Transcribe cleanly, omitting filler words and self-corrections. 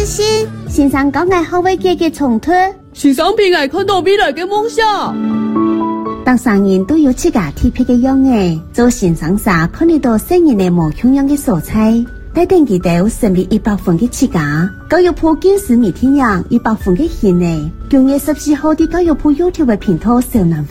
自信，欣赏高爱好为姐姐重推， 欣赏平爱看到未来的梦想。 当商人都有自家特别的样诶，做欣赏时看得到生人的无穷样的素材，带定佢哋成为100分的自家。教育部今时每天样100分的现诶，9月14号的教育部 YouTube 频道小南